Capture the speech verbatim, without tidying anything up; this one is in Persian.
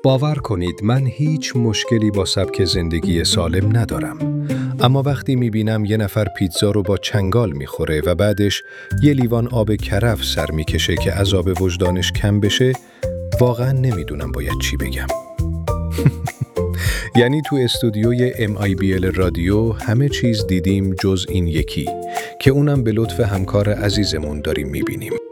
باور کنید من هیچ مشکلی با سبک زندگی سالم ندارم. اما وقتی میبینم یه نفر پیتزا رو با چنگال میخوره و بعدش یه لیوان آب کرف سر میکشه که عذاب وجدانش کم بشه، واقعا نمیدونم باید چی بگم. یعنی تو استودیوی ام آی بی ال رادیو همه چیز دیدیم جز این یکی که اونم به لطف همکار عزیزمون داریم میبینیم.